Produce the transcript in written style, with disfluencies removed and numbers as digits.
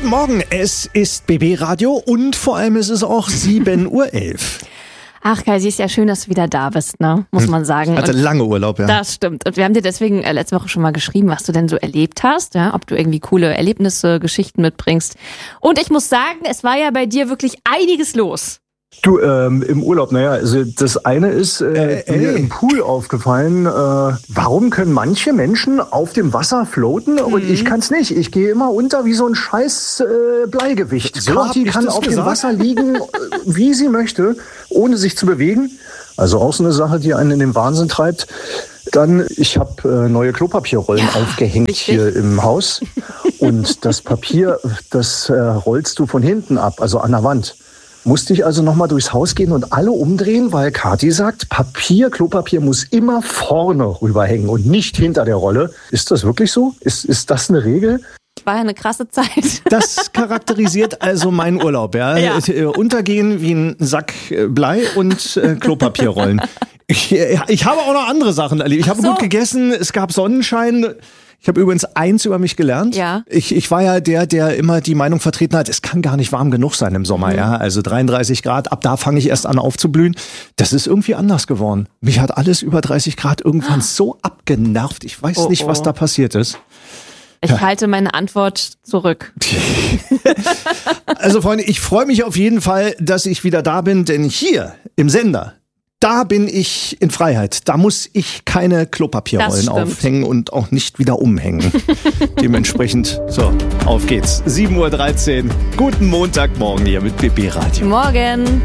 Guten Morgen, es ist BB Radio und vor allem ist es auch 7:11 Uhr. Ach Kai, sie ist ja schön, dass du wieder da bist, ne? Muss man sagen. Hatte lange Urlaub, ja. Das stimmt. Und wir haben dir deswegen letzte Woche schon mal geschrieben, was du denn so erlebt hast, ja? Ob du irgendwie coole Erlebnisse, Geschichten mitbringst. Und ich muss sagen, es war ja bei dir wirklich einiges los. Du, im Urlaub, also das eine ist mir im Pool aufgefallen, warum können manche Menschen auf dem Wasser floaten und ich kann's nicht. Ich gehe immer unter wie so ein scheiß Bleigewicht. So Kathi kann auf dem Wasser liegen, wie sie möchte, ohne sich zu bewegen. Also auch so eine Sache, die einen in den Wahnsinn treibt. Dann, ich habe neue Klopapierrollen aufgehängt hier im Haus und das Papier, das rollst du von hinten ab, also an der Wand. Musste ich also nochmal durchs Haus gehen und alle umdrehen, weil Kathi sagt, Klopapier muss immer vorne rüberhängen und nicht hinter der Rolle. Ist das wirklich so? Ist das eine Regel? War ja eine krasse Zeit. Das charakterisiert also meinen Urlaub, ja. Untergehen wie ein Sack Blei und Klopapierrollen. Ich habe auch noch andere Sachen erlebt. Ich habe gut gegessen, es gab Sonnenschein. Ich habe übrigens eins über mich gelernt. Ja. Ich war ja der immer die Meinung vertreten hat, es kann gar nicht warm genug sein im Sommer. Ja, also 33 Grad, ab da fange ich erst an aufzublühen. Das ist irgendwie anders geworden. Mich hat alles über 30 Grad irgendwann so abgenervt. Ich weiß nicht, was da passiert ist. Ich halte meine Antwort zurück. Also Freunde, ich freue mich auf jeden Fall, dass ich wieder da bin, denn hier im Sender, da bin ich in Freiheit. Da muss ich keine Klopapierrollen aufhängen und auch nicht wieder umhängen. Dementsprechend, so, auf geht's. 7:13 Uhr. Guten Montagmorgen hier mit BB Radio. Morgen.